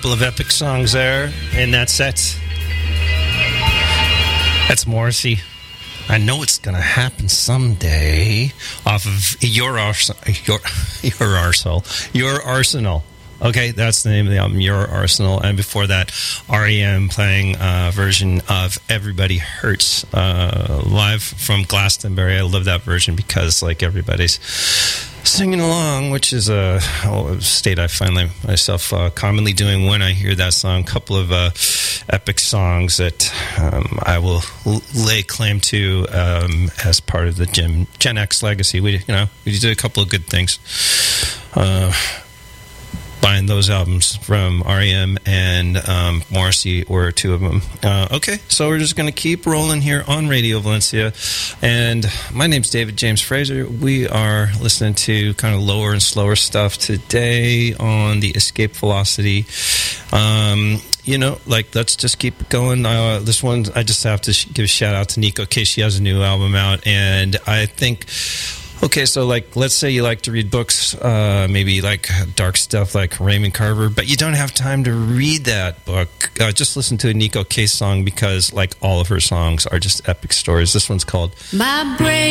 couple of epic songs there in that set. That's Morrissey. I know it's going to happen someday off of Your Arsenal. Okay, that's the name of the album, Your Arsenal. And before that, R.E.M. playing a version of Everybody Hurts live from Glastonbury. I love that version because, like, everybody's singing along, which is a state I find myself commonly doing when I hear that song. A couple of epic songs that I will lay claim to as part of the Gen X legacy. We did a couple of good things. Buying those albums from R.E.M. and Morrissey were two of them. Okay, so we're just going to keep rolling here on Radio Valencia. And my name's David James Fraser. We are listening to kind of lower and slower stuff today on the Escape Velocity. Let's just keep going. This one, I just have to give a shout out to Nico Case. She has a new album out, and I think... Okay, so let's say you like to read books, maybe like dark stuff like Raymond Carver, but you don't have time to read that book. Just listen to a Nico Case song because, like, all of her songs are just epic stories. This one's called My Brain.